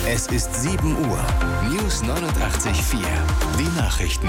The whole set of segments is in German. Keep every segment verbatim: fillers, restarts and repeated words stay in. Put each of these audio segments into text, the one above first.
Es ist sieben Uhr. News neunundachtzig Komma vier. Die Nachrichten.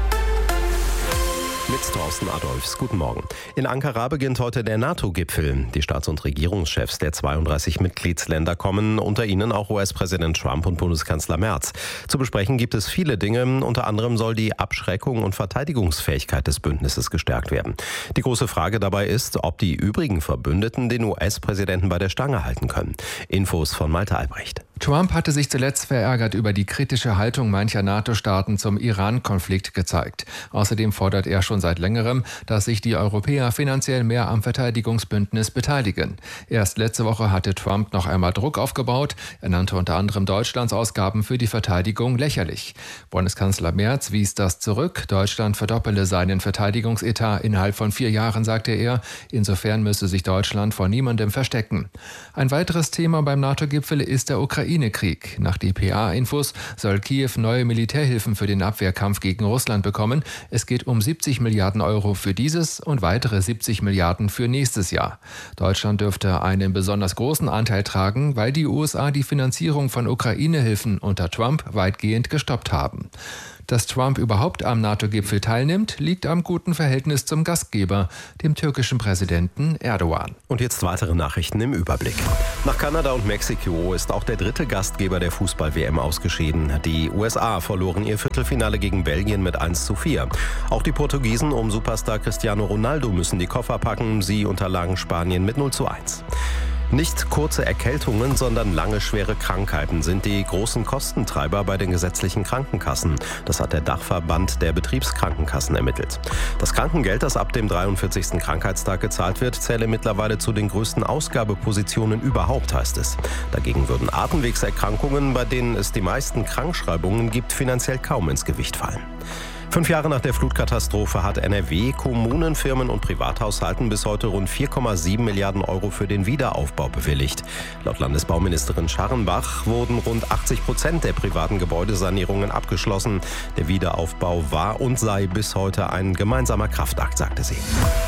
Mit Thorsten Adolfs. Guten Morgen. In Ankara beginnt heute der NATO-Gipfel. Die Staats- und Regierungschefs der zweiunddreißig Mitgliedsländer kommen, unter ihnen auch U S-Präsident Trump und Bundeskanzler Merz. Zu besprechen gibt es viele Dinge. Unter anderem soll die Abschreckung und Verteidigungsfähigkeit des Bündnisses gestärkt werden. Die große Frage dabei ist, ob die übrigen Verbündeten den U S-Präsidenten bei der Stange halten können. Infos von Malte Albrecht. Trump hatte sich zuletzt verärgert über die kritische Haltung mancher NATO-Staaten zum Iran-Konflikt gezeigt. Außerdem fordert er schon seit längerem, dass sich die Europäer finanziell mehr am Verteidigungsbündnis beteiligen. Erst letzte Woche hatte Trump noch einmal Druck aufgebaut. Er nannte unter anderem Deutschlands Ausgaben für die Verteidigung lächerlich. Bundeskanzler Merz wies das zurück. Deutschland verdoppele seinen Verteidigungsetat innerhalb von vier Jahren, sagte er. Insofern müsse sich Deutschland vor niemandem verstecken. Ein weiteres Thema beim NATO-Gipfel ist der Ukraine. Ukraine-Krieg. Nach D P A-Infos soll Kiew neue Militärhilfen für den Abwehrkampf gegen Russland bekommen. Es geht um siebzig Milliarden Euro für dieses und weitere siebzig Milliarden für nächstes Jahr. Deutschland dürfte einen besonders großen Anteil tragen, weil die U S A die Finanzierung von Ukraine-Hilfen unter Trump weitgehend gestoppt haben. Dass Trump überhaupt am NATO-Gipfel teilnimmt, liegt am guten Verhältnis zum Gastgeber, dem türkischen Präsidenten Erdogan. Und jetzt weitere Nachrichten im Überblick. Nach Kanada und Mexiko ist auch der dritte Gastgeber der Fußball-W M ausgeschieden. Die U S A verloren ihr Viertelfinale gegen Belgien mit eins zu vier. Auch die Portugiesen um Superstar Cristiano Ronaldo müssen die Koffer packen. Sie unterlagen Spanien mit null zu eins. Nicht kurze Erkältungen, sondern lange schwere Krankheiten sind die großen Kostentreiber bei den gesetzlichen Krankenkassen. Das hat der Dachverband der Betriebskrankenkassen ermittelt. Das Krankengeld, das ab dem dreiundvierzigsten Krankheitstag gezahlt wird, zähle mittlerweile zu den größten Ausgabepositionen überhaupt, heißt es. Dagegen würden Atemwegserkrankungen, bei denen es die meisten Krankschreibungen gibt, finanziell kaum ins Gewicht fallen. Fünf Jahre nach der Flutkatastrophe hat N R W Kommunen, Firmen und Privathaushalten bis heute rund vier Komma sieben Milliarden Euro für den Wiederaufbau bewilligt. Laut Landesbauministerin Scharrenbach wurden rund achtzig Prozent der privaten Gebäudesanierungen abgeschlossen. Der Wiederaufbau war und sei bis heute ein gemeinsamer Kraftakt, sagte sie.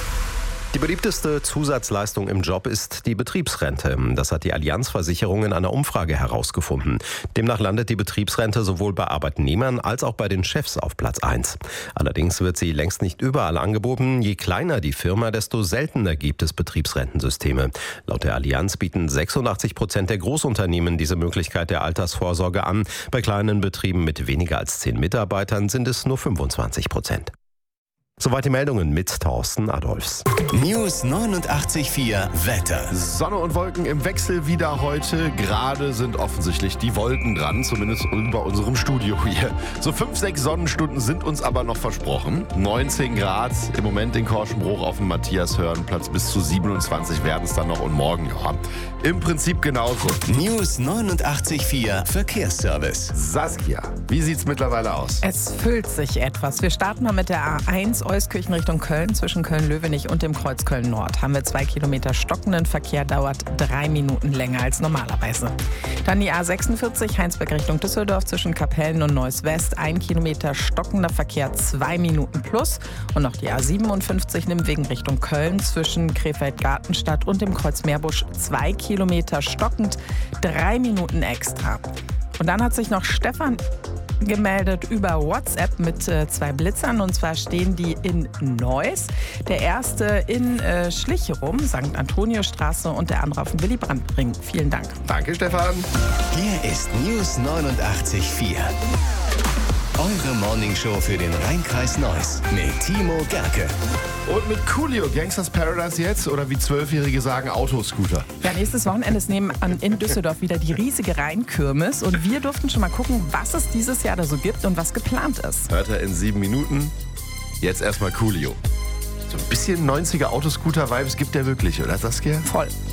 Die beliebteste Zusatzleistung im Job ist die Betriebsrente. Das hat die Allianz Versicherung in einer Umfrage herausgefunden. Demnach landet die Betriebsrente sowohl bei Arbeitnehmern als auch bei den Chefs auf Platz eins. Allerdings wird sie längst nicht überall angeboten. Je kleiner die Firma, desto seltener gibt es Betriebsrentensysteme. Laut der Allianz bieten sechsundachtzig Prozent der Großunternehmen diese Möglichkeit der Altersvorsorge an. Bei kleinen Betrieben mit weniger als zehn Mitarbeitern sind es nur fünfundzwanzig Prozent. Soweit die Meldungen mit Thorsten Adolfs. News neunundachtzig Komma vier Wetter. Sonne und Wolken im Wechsel wieder heute. Gerade sind offensichtlich die Wolken dran, zumindest über unserem Studio hier. So fünf, sechs Sonnenstunden sind uns aber noch versprochen. neunzehn Grad im Moment in Korschenbruch auf dem Matthias-Hörnplatz. Bis zu siebenundzwanzig werden es dann noch und morgen, ja, im Prinzip genauso. News neunundachtzig Komma vier Verkehrsservice. Saskia, wie sieht's mittlerweile aus? Es füllt sich etwas. Wir starten mal mit der A eins Euskirchen Richtung Köln. Zwischen Köln-Löwenich und dem Kreuz Köln-Nord haben wir zwei Kilometer stockenden Verkehr, dauert drei Minuten länger als normalerweise. Dann die A sechsundvierzig Heinsberg Richtung Düsseldorf zwischen Kapellen und Neuss West. Ein Kilometer stockender Verkehr, zwei Minuten plus. Und noch die A siebenundfünfzig Nimmwegen Richtung Köln zwischen Krefeld-Gartenstadt und dem Kreuz Meerbusch. Zwei Kilometer stockend, drei Minuten extra. Und dann hat sich noch Stefan gemeldet über WhatsApp mit äh, zwei Blitzern, und zwar stehen die in Neuss. Der erste in äh, Schlicherum, Sankt Antoniusstraße, und der andere auf dem Willy-Brandt-Ring. Vielen Dank. Danke, Stefan. Hier ist News neunundachtzig Komma vier. Eure Morningshow für den Rheinkreis Neuss mit Timo Gerke. Und mit Coolio, Gangsters Paradise jetzt, oder wie Zwölfjährige sagen, Autoscooter. Ja, nächstes Wochenende ist nebenan in Düsseldorf wieder die riesige Rheinkirmes, und wir durften schon mal gucken, was es dieses Jahr da so gibt und was geplant ist. Hört er in sieben Minuten. Jetzt erstmal Coolio. So ein bisschen neunziger Autoscooter-Vibes gibt der wirklich, oder Saskia? Voll.